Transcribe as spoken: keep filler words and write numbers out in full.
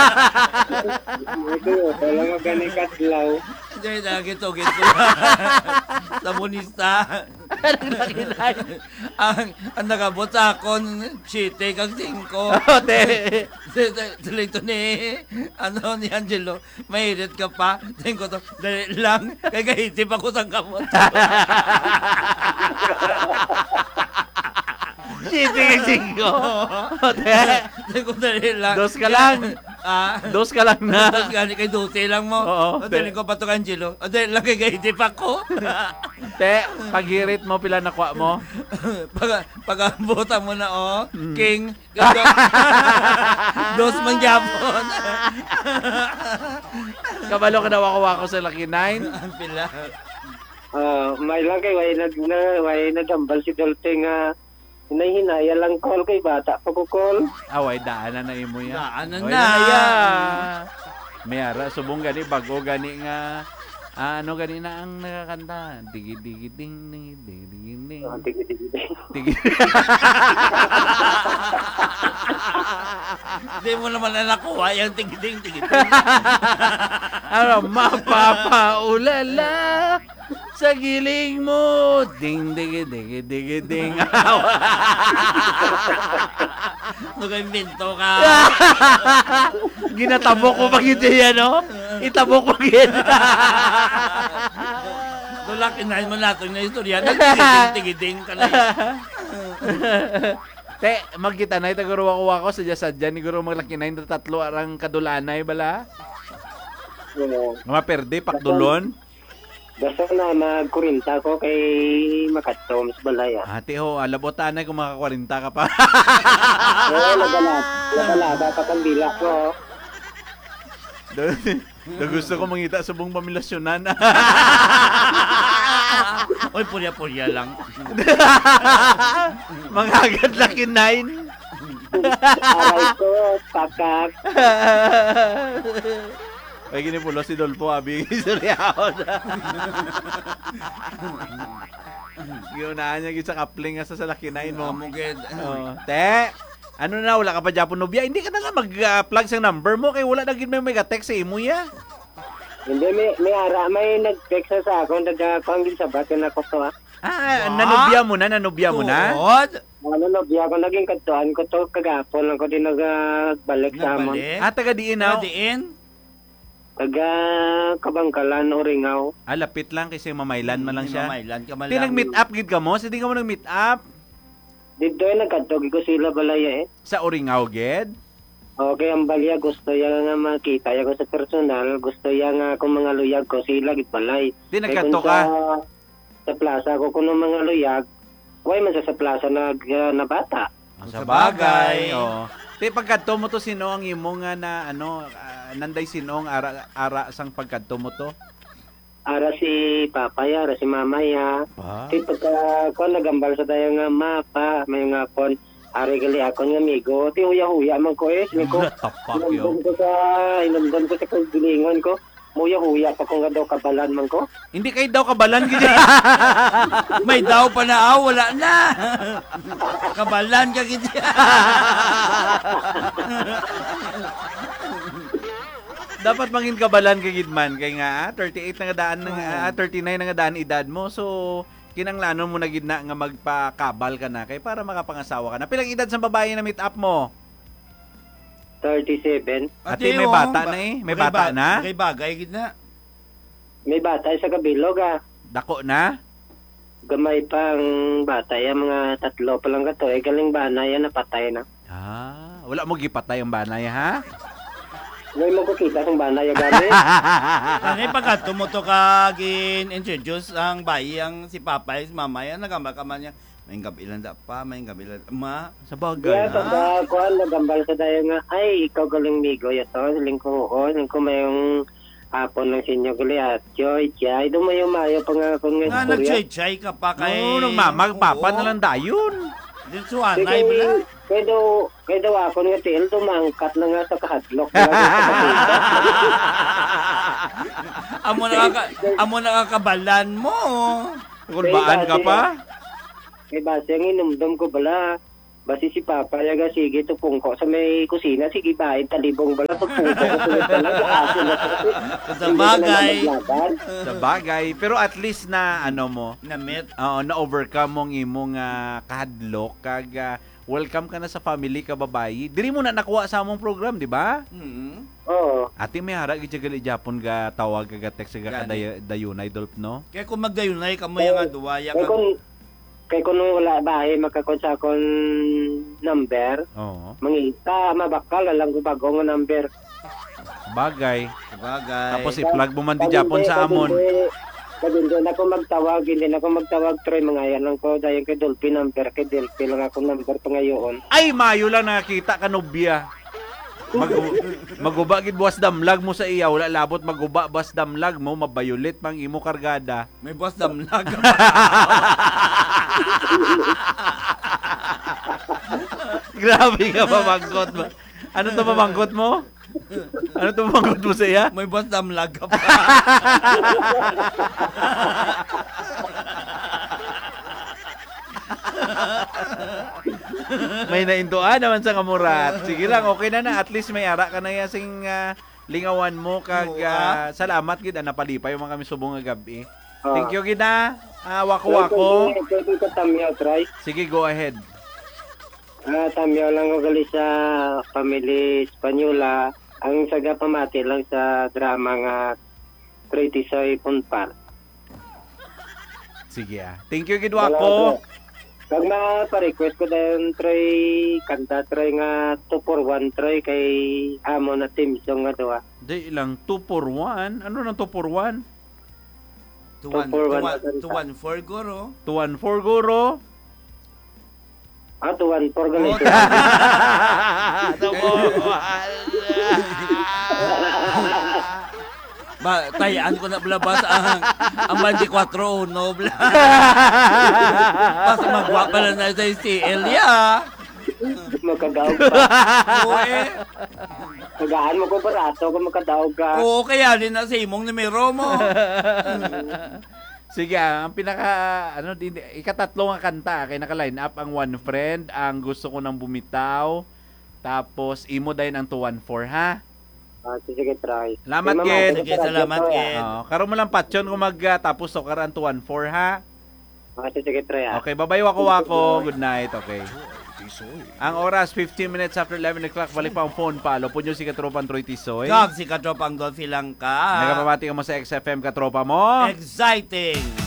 Ito, talaga gani kadlaw. Hindi na, gito, gito. Sa munista. ang, ang nagabot sa akon, siyete kag singko. Oh, te. Tuloy ito ni, ano, ni Angelo, mahirit ka pa. Tingin ko to, dali lang, kaya kahitip ako sa kamot. Siti singko. Oh, te. Tingin ko dali lang. Dos ka lang. Ah, Dos ka lang na. Dos ka, kay Dutse lang mo. Oo. O, tingin ko pa to kay Angelo. O, dali lang, kaya kahitip ako. Te, paghirit mo, pila nakuha mo? pag pag-abutan mo na, oh, King. Gado. Dos man yapon. Kabalo ka daw ako sa Lucky Nine. Ang pila. Ah, may lang kay way nag na way nagambal si Dolte nga hinahinaya lang call kay bata pa ko call. Away, daanan na imo yan. Daanan Away na. ya. Mayara, subong gani, bago gani nga, ah, ano gani na ang nakakanta? Digi digi ding ding ding ding ding. Ah, tige tige. Digi. Hindi mo naman na nakuha yung tigiding tigiding. Ano, mapapaulala sa giling mo. Ding digi digi digi ding. Nag-invento ka. Ginatabok ko pag ito yan, no? Itabok ko gin. Tulak, inahin mo natin na istorya. Nag-tigiding tigiding ka na. Te, magkita na, itaguro ako ako sa sadya ni Guro maglaki na yung tatlo arang kadulanay bala. Oo. Mga perde, pakdulon. Basta na magkurinta ko kay Makatoms balaya. Ate ho, alabotanay kung makakwarinta ka pa. Oo, nagala. Nagala dapat ang bila ko. Do gusto ko mangita sa buong pamilasyonan. Oy, purya-purya lang. Mga agad laki nine. Aray ko, pakak. Ay, ginipulo si Dolpo, abi. Isoryaon. Giunahan niya gid sa kapling nga sa laki nine mo. Mugid. Oh, te, ano na, wala ka pa Japon nobya? Hindi ka na lang mag-plug sa number mo kay wala na gid may mega-text sa imo ya. Hindi, may, may ara, may nag-text na sa ako, nag-pangil sa batin ako to ha. Ah, nanubya mo na, nanubya mo na. Tuod. Ano, nobya ko, naging katuan ko to, kagapon lang ko din nagbalik sa amon. Nagbalik. Ah, taga diin Na na. diin. Taga Kabangkalan o Ringaw. Ah, lapit lang kasi mamaylan man lang siya. Mamaylan ka man Di lang. nag-meet up gid ka mo? Sa di ka mo nag-meet up Dito ay nagkatog ko sila balaya eh. sa Oringaw gid? Okay, ang balya gusto ya nga makita ya ko sa personal, gusto ya nga kung mga luyag ko sila gid balay. Di Eh, nagkato kung ka. Sa, sa plaza ko kuno mga luyag, way man sa sa plaza nag uh, na bata. Ah, Sa sa bagay. bagay. Oh. Di pagkadto mo to sino ang imo nga na ano ah, nanday sinong ara ara sang pagkadto mo to? Ara si papa ya, ara si mama ya. Pa. Di pagka ko nagambal sa tayo nga mapa, may nga pon ari gali ako nga amigo, ti huya-huya man ko eh, sini ko. Tapak yo. Inumdum ko sa inumdum ko sa kagalingon ko. Muya-huya pa ko nga daw kabalan man ko. Hindi kay daw kabalan gid. May daw pa na aw, wala na. Kabalan ka gid. Dapat mangin kabalan kay gidman kay nga ah, thirty-eight na nga daan nga ah, thirty-nine na nga daan edad mo. So kinanglanon mo na gid na nga magpakabal ka na kay para makapangasawa ka na. Pilang edad sa babae na meet up mo? thirty-seven. Ate, may bata na eh. May bata na? May bagay gid na. May bata sa kabilog ah. Dako na? Gamay pa ang bata ya, mga tatlo pa lang gato. Eh, galing bana yan, napatay na. Ah, wala mo gipatay ang banay ha? Ngayon mo kukita sa bana ya gamit. Ano yung pagkato mo to ka gin-introduce ang bayi ang si Papa, si Mama yan, nagambal ka man niya. May kabilan da pa, may kabilan ma. Sa bagay. Kaya pagka kuhan, nagambal sa tayo nga, ay, ikaw galing migo. Yato, siling ko oo, siling ko mayong hapon ng sinyo gali at joy, jay. Dumayo mayo pa nga kung nga Nga istorya. nag-chay-chay ka pa kay... Oo, nagmamag, papa na lang dayon. Dito anay bala. Kaya daw, kaya daw ako nga tiil, dumangkat na nga sa kahadlok. Amo nakaka amo nakakabalan mo. Kung baan ka pa? Kaya base ang inumdum ko bala, Basi si Papa, yaga sige, tupong ko sa may kusina, sige ba, talibong bala, tupong ko, kusunod talaga, asin na Sa bagay. Sa bagay. Pero at least na, ano mo, Na-meet. oo, na-overcome mong imong uh, kahadlok, kag uh, welcome ka na sa family ka babayi. Diri mo na nakuha sa among program, di ba? Mm-hmm. Oo. Ati may harag itagali Japon ga tawag ga text ga Gani. kadayunay dolp no. Kaya kung magdayunay ka mo yung duwaya Kaya ka. kung, kaya kung wala bahay, magkakon sa akong number, Oo. mangita, mabakal, alam ko bago nga number. Bagay. Sa bagay. Tapos i-plug mo man di Japon sa amon. Kasi hindi na ako magtawag, hindi na ako magtawag, Troy, mga yan lang ko, dahil kay Dolphy number, kay Dolphy lang ako number pa ngayon. Ay mayo lang nakakita ka nobya. Mag maguba gid buwas damlag mo sa iya, wala labot maguba bas damlag mo, mabayulit pang imo kargada. May boss damlag. Grabe ka pamangkot mo. Ano to pamangkot mo? Ano to pamangkot mo sa iya? May boss damlag ka pa. May naintuan naman sa kamurat. Sige lang, okay na na. At least may ara ka na yasing uh, lingawan mo. Kag uh, salamat gid na napalipay yung mga kami subong nga gabi. Thank you gid na. Uh, wako-wako. Pwede ko tamyaw, Troy. Sige, go ahead. Ah, tamyaw lang ko gali sa family Espanyola. Ang saga pamati lang sa drama nga Troy Tisoy Punpar. Sige ah. Thank you gid wako. Kag ma-request ko dahil Troy kanta Troy nga two for one Troy kay amo na team song nga daw. Di lang two for one. Ano nang two for one? Tuwan, tuwan, tuwan for guro. two one four guro. Ah, two one four ganito. Ba, tayaan ko na blabas ang ang twenty-four uno bla. Pas magwa pala na sa C L ya. Magkadaog pa. Oo eh. Tagaan mo ko barato kung makadaog ka. Oo, kaya din na sa imong numero mo. Sige, ah, ang pinaka ano din ikatatlo nga kanta kay naka-line up ang One Friend, ang Gusto Ko Nang Bumitaw, tapos imo din ang two one four ha. Ah, sige, try. Salamat, Mama, Ken. Sige, salamat, Ken. Oh, karon mo lang patyon kung magtapos uh, so karan two one four ha. Ah, sige, try. Ah. Okay, bye-bye wako-wako. Good night, okay. Ang oras, fifteen minutes after eleven o'clock, balik pa ang phone pa. Lo po nyo si Katropan Troy Tisoy. Kag si Katropang Dolphy lang ka. Nagapamati ka mo sa X F M Katropa mo. Exciting.